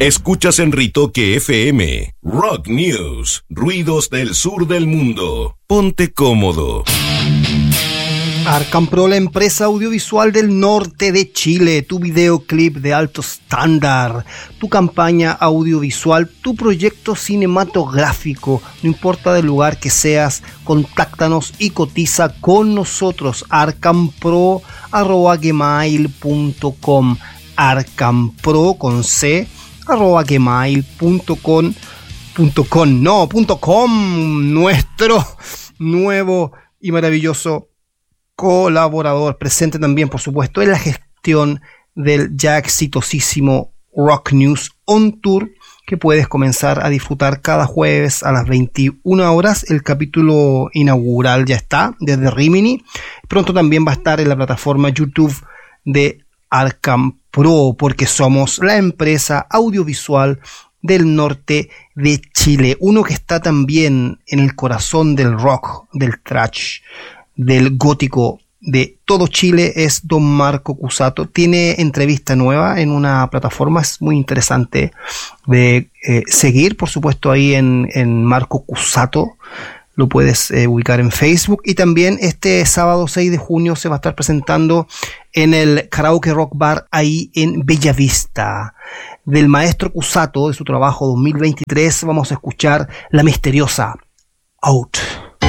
Escuchas en Ritoque FM, Rock News, ruidos del sur del mundo. Ponte cómodo. Arkham Pro, la empresa audiovisual del norte de Chile, tu videoclip de alto estándar, tu campaña audiovisual, tu proyecto cinematográfico, no importa del lugar que seas, contáctanos y cotiza con nosotros. arkampro@gmail.com, arkampro con C @gmail.com, nuestro nuevo y maravilloso colaborador, presente también, por supuesto, en la gestión del ya exitosísimo Rock News On Tour, que puedes comenzar a disfrutar cada jueves a las 21 horas. El capítulo inaugural ya está, desde Rimini. Pronto también va a estar en la plataforma YouTube de Arkham Pro, porque somos la empresa audiovisual del norte de Chile. Uno que está también en el corazón del rock, del thrash, del gótico de todo Chile, es don Marco Cusato. Tiene entrevista nueva en una plataforma, es muy interesante de seguir, por supuesto, ahí en Marco Cusato. Lo puedes ubicar en Facebook. Y también este sábado 6 de junio se va a estar presentando en el Karaoke Rock Bar ahí en Bellavista. Del maestro Cusato, de su trabajo 2023, vamos a escuchar la misteriosa Out.